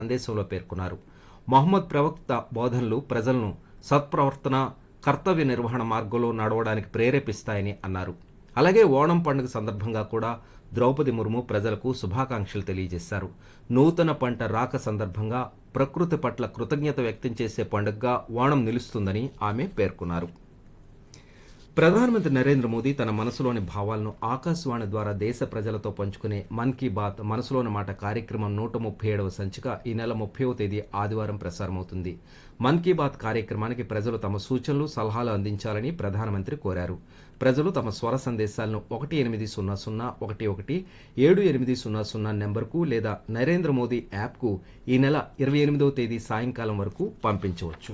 సందేశంలో పేర్కొన్నారు. మహమ్మద్ ప్రవక్త బోధనలు ప్రజలను సత్ప్రవర్తన, కర్తవ్య నిర్వహణ మార్గంలో నడవడానికి ప్రేరేపిస్తాయని అన్నారు. అలాగే ఓణం పండుగ సందర్భంగా కూడా ద్రౌపది ముర్ము ప్రజలకు శుభాకాంక్షలు తెలియజేశారు. నూతన పంట రాక సందర్భంగా ప్రకృతి పట్ల కృతజ్ఞత వ్యక్తం చేసే పండుగగా ఓణం నిలుస్తుందని ఆమె పేర్కొన్నారు. ప్రధానమంత్రి నరేంద్ర మోదీ తన మనసులోని భావాలను ఆకాశవాణి ద్వారా దేశ ప్రజలతో పంచుకునే మన్ కీ బాత్ మనసులోని మాట కార్యక్రమం 137వ సంచిక ఈ నెల 30వ తేదీ ఆదివారం ప్రసారమవుతుంది. మన్ కీ బాత్ కార్యక్రమానికి ప్రజలు తమ సూచనలు, సలహాలు అందించాలని ప్రధానమంత్రి కోరారు. ప్రజలు తమ స్వర సందేశాలను 1800117800 నెంబర్కు లేదా నరేంద్ర మోదీ యాప్కు ఈ నెల 28వ తేదీ సాయంకాలం వరకు పంపించవచ్చు.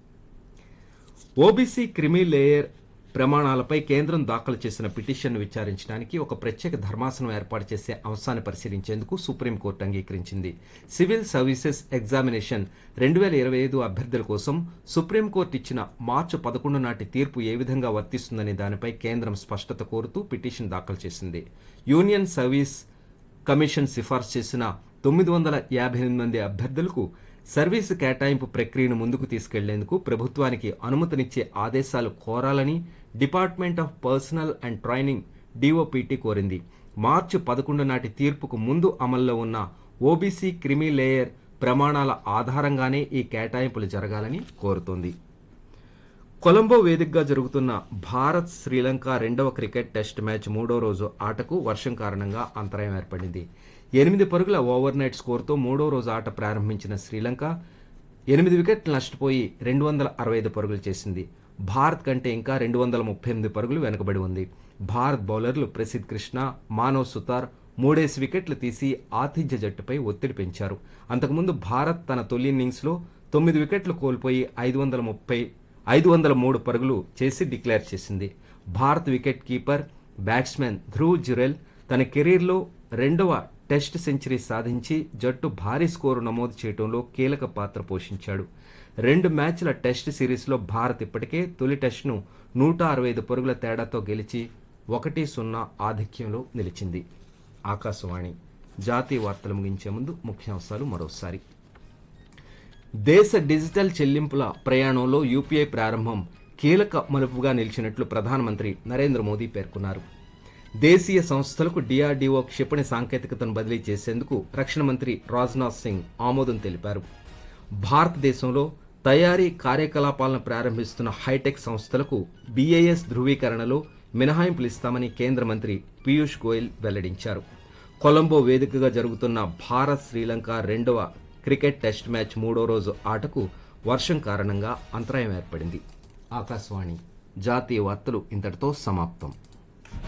ఓబీసీ క్రిమీ లేయర్ ప్రమాణాలపై కేంద్రం దాఖలు చేసిన పిటిషన్ను విచారించడానికి ఒక ప్రత్యేక ధర్మాసనం ఏర్పాటు చేసే అంశాన్ని పరిశీలించేందుకు సుప్రీంకోర్టు అంగీకరించింది. సివిల్ సర్వీసెస్ ఎగ్జామినేషన్ 2025 అభ్యర్థుల కోసం సుప్రీంకోర్టు ఇచ్చిన మార్చి 11 నాటి తీర్పు ఏ విధంగా వర్తిస్తుందనే దానిపై కేంద్రం స్పష్టత కోరుతూ పిటిషన్ దాఖలు చేసింది. యూనియన్ సర్వీస్ కమిషన్ సిఫార్సు చేసిన 958 మంది అభ్యర్థులకు సర్వీసు కేటాయింపు ప్రక్రియను ముందుకు తీసుకెళ్లేందుకు ప్రభుత్వానికి అనుమతినిచ్చే ఆదేశాలు కోరాలని department of personal and training DoPT కోరింది. మార్చి 11 నాటి తీర్పుకు ముందు అమల్లో ఉన్న ఓబీసీ క్రిమీ లేయర్ ప్రమాణాల ఆధారంగానే ఈ కేటాయింపులు జరగాలని కోరుతోంది. కొలంబో వేదికగా జరుగుతున్న భారత్ శ్రీలంక 2వ క్రికెట్ టెస్ట్ మ్యాచ్ 3వ రోజు ఆటకు వర్షం కారణంగా అంతరాయం ఏర్పడింది. 8 పరుగుల ఓవర్ నైట్ స్కోరుతో 3వ రోజు ఆట ప్రారంభించిన శ్రీలంక 8 వికెట్లు నష్టపోయి 265 పరుగులు చేసింది. భారత్ కంటే ఇంకా 238 పరుగులు వెనుకబడి ఉంది. భారత్ బౌలర్లు ప్రసిద్ధ్ కృష్ణ, మానవ్ సుతార్ 3 వికెట్లు తీసి ఆతిథ్య జట్టుపై ఒత్తిడి పెంచారు. అంతకుముందు భారత్ తన తొలి ఇన్నింగ్స్లో 9 వికెట్లు కోల్పోయి 503 పరుగులు చేసి డిక్లేర్ చేసింది. Bharat wicket keeper batsmen Dhruv Jurel తన కెరీర్లో 2వ టెస్ట్ సెంచరీ సాధించి జట్టు భారీ స్కోరు నమోదు చేయడంలో కీలక పాత్ర పోషించాడు. 2 మ్యాచ్ల టెస్ట్ సిరీస్లో భారత్ ఇప్పటికే తొలి టెస్ట్ను 165 పరుగుల తేడాతో గెలిచి 1-0 ఆధిక్యంలో నిలిచింది. ఆకాశవాణి జాతీయ వార్తలు ముగించే ముందు ముఖ్యాంశాలు మరోసారి. దేశ డిజిటల్ చెల్లింపుల ప్రయాణంలో యూపీఐ ప్రారంభం కీలక మలుపుగా నిలిచినట్లు ప్రధానమంత్రి నరేంద్ర మోదీ పేర్కొన్నారు. దేశీయ సంస్థలకు డిఆర్డీఓ క్షిపణి సాంకేతికతను బదిలీ చేసేందుకు రక్షణ మంత్రి రాజ్నాథ్ సింగ్ ఆమోదం తెలిపారు. భారతదేశంలో తయారీ కార్యకలాపాలను ప్రారంభిస్తున్న హైటెక్ సంస్థలకు బీఏఎస్ ధృవీకరణలో మినహాయింపులు ఇస్తామని కేంద్ర మంత్రి పీయూష్ గోయల్ వెల్లడించారు. కొలంబో వేదికగా జరుగుతున్న భారత్ శ్రీలంక 2వ క్రికెట్ టెస్ట్ మ్యాచ్ 3వ రోజు ఆటకు వర్షం కారణంగా అంతరాయం ఏర్పడింది. ఆకాశవాణి జాతీయ వార్తలు ఇంతటితో సమాప్తం.